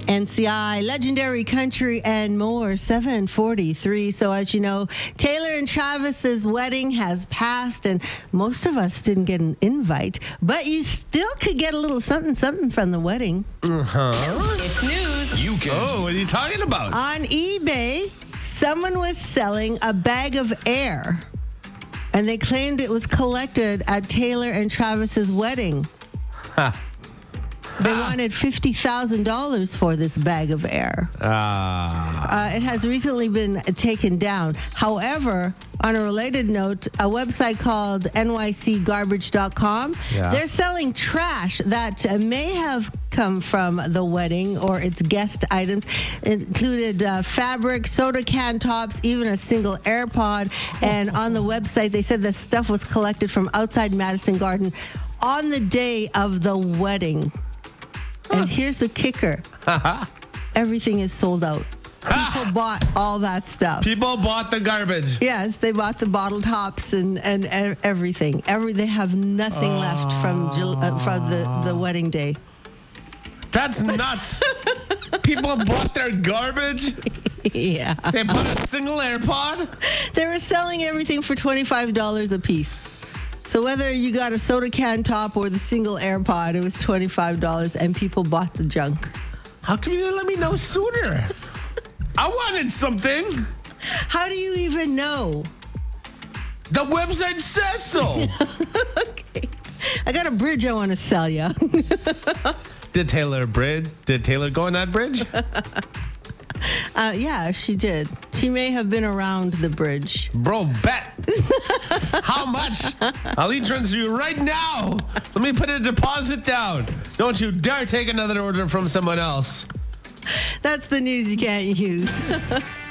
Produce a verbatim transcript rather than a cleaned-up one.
N C I, Legendary Country, and more. seven forty-three. So as you know, Taylor and Travis's wedding has passed, and most of us didn't get an invite, but you still could get a little something something from the wedding. Uh-huh. It's news. You can. Oh, what are you talking about? On eBay, someone was selling a bag of air, and they claimed it was collected at Taylor and Travis's wedding. Ha. They wanted fifty thousand dollars for this bag of air. Ah. Uh, it has recently been taken down. However, on a related note, a website called N Y C garbage dot com, Yeah. they're selling trash that uh, may have come from the wedding or its guest items. It included uh, fabric, soda can tops, even a single AirPod. And on the website, they said the stuff was collected from outside Madison Garden on the day of the wedding. And here's the kicker. Everything is sold out. People bought all that stuff. People bought the garbage. Yes, they bought the bottle tops and, and, and everything. Every They have nothing Oh. left from Jul- uh, from the, the wedding day. That's nuts. People bought their garbage. Yeah. They bought a single AirPod. They were selling everything for twenty-five dollars a piece. So whether you got a soda can top or the single AirPod, it was twenty-five dollars, and people bought the junk. How come you didn't let me know sooner? I wanted something. How do you even know? The website says so. Okay. I got a bridge I want to sell you. Did Taylor bridge? Did Taylor go on that bridge? Uh, yeah, she did. She may have been around the bridge. Bro, bet. How much? I'll e-transfer you right now. Let me put a deposit down. Don't you dare take another order from someone else. That's the news you can't use.